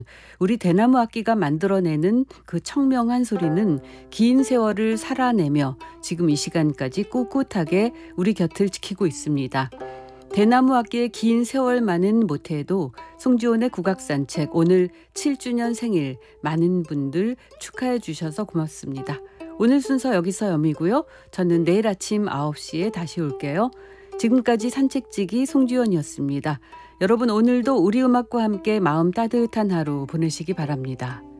우리 대나무 악기가 만들어내는 그 청명한 소리는 긴 세월을 살아내며 지금 이 시간까지 꿋꿋하게 우리 곁을 지키고 있습니다. 대나무 악기의 긴 세월만은 못해도 송지온의 국악산책 오늘 7주년 생일 많은 분들 축하해 주셔서 고맙습니다. 오늘 순서 여기서 여미고요. 저는 내일 아침 9시에 다시 올게요. 지금까지 산책지기 송지연이었습니다. 여러분 오늘도 우리 음악과 함께 마음 따뜻한 하루 보내시기 바랍니다.